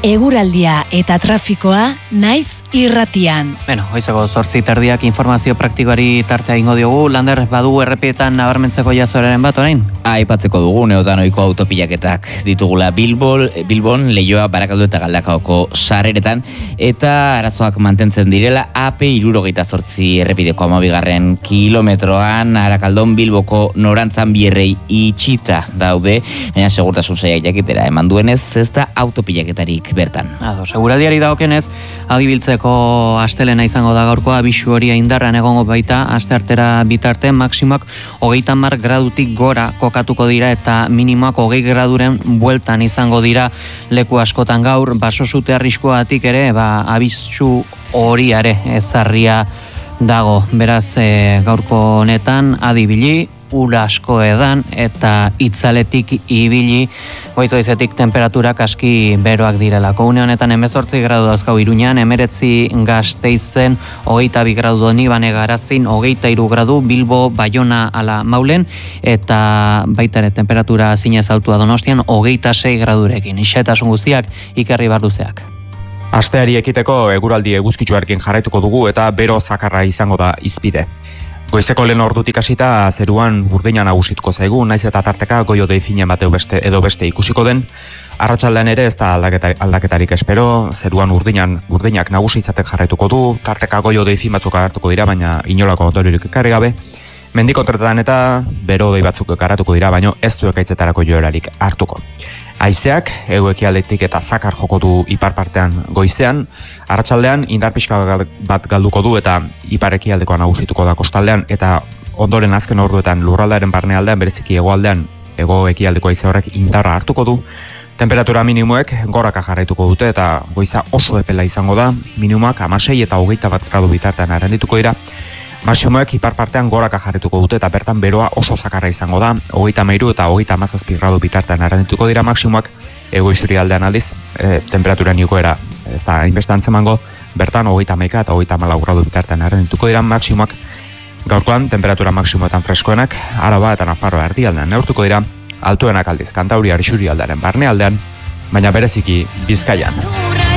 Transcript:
Eguraldia eta trafikoa naiz irratian. Beno, goizeko 8:30 informazio praktikoari tartea ingo diogu. Lander, badu errepietan nabarmentzeko jazoeraren bat orain? Aipatzeko dugu neotanoiko autopilaketak ditugula Bilbon, Leioa, Barakaldo eta Galdakaoko sareretan, eta arazoak mantentzen direla AP68 errepideko 12. kilometroan, Arakaldon Bilboko norantzan bierrei itxita daude, baina segurtasun sailak jakitera eman duenez, ez da autopilaketarik bertan. Seguradiari dagokenez, adibiltzeko astelena izango da gaurkoa, abisu horia indarran egongo baita, asteartera bitarte, maksimoak 30 gradutik gora kokatuko dira eta minimoak 20 graduren bueltan izango dira leku askotan gaur, basosute arriskuatik ere, abisu horiare ezarria dago. Beraz, gaurko honetan adibili, ura asko edan eta itzaletik ibili, goiz-goizetik temperaturak aski beroak direlako. Une honetan 18 gradu dauzkau Iruñan, 19 Gasteizen, 22 gradu Donibane Garazin, 23 gradu Bilbo, Baiona ala Maulen, eta baita ere temperatura zinez altua Donostian, 26 gradurekin. Ixetasun guztiak Ikerri Barduzeak. Asteari ekiteko eguraldi eguzkitsuarekin jarraituko dugu eta bero zakarra izango da izpide. Goizeko lehen ordutik hasita zeruan urdina nagusituko zaigu, naiz eta tarteka goio-dei finen bat edo beste ikusiko den. Arratsaldean ere ez da aldaketarik espero, zeruan urdinak nagusitzatek jarraituko du, tarteka goio-dei fin batzuk agertuko dira, baina inolako ondoriorik ekarri gabe. Mendikontretan eta bero-dei batzuk garatuko dira, baina ez du ekaitzetarako joerarik hartuko. Haizeak hego-ekialdetik eta zakar joko du ipar partean goizean, arratsaldean indar pixka bat galduko du eta ipar-ekialdekoa nagusituko da kostaldean, eta ondoren azken orduetan lurraldearen barnealdean, bereziki hegoaldean hego-ekialdeko haize horrek indarra hartuko du. Temperatura minimoek goraka jarraituko dute eta goiza oso epela izango da, minimoak 16 eta 21 gradu bitartean arendituko dira. Maximoek ipar partean goraka jarrituko dute eta bertan beroa oso zakarra izango da, 33 eta 37 gradu bitartean arendituko dira maximoak, ego isurialdean aldiz, temperatura niokoera ez da hainbeste antzemango, bertan 31 eta 34 gradu bitartean arendituko dira maximoak. Gaurkoan temperatura maximoetan freskoenak Araba eta Nafarroa erdialdean neurtuko dira, altuenak aldiz Kantauriar isurialdearen barnealdean, baina bereziki Bizkaian.